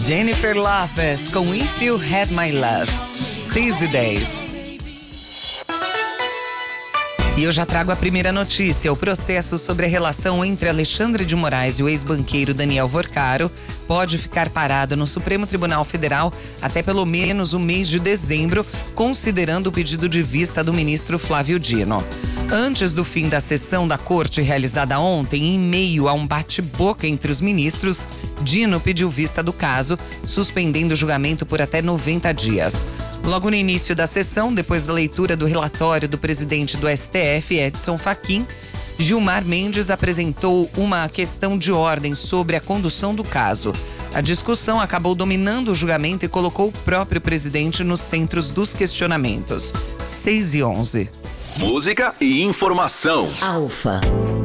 Jennifer Lopez com If You Had My Love. 6:10. E eu já trago a primeira notícia. O processo sobre a relação entre Alexandre de Moraes e o ex-banqueiro Daniel Vorcaro pode ficar parado no Supremo Tribunal Federal até pelo menos o mês de dezembro, considerando o pedido de vista do ministro Flávio Dino. Antes do fim da sessão da corte realizada ontem, em meio a um bate-boca entre os ministros, Dino pediu vista do caso, suspendendo o julgamento por até 90 dias. Logo no início da sessão, depois da leitura do relatório do presidente do STF, Edson Fachin, Gilmar Mendes apresentou uma questão de ordem sobre a condução do caso. A discussão acabou dominando o julgamento e colocou o próprio presidente nos centros dos questionamentos. 6:11. Música e informação. Alfa.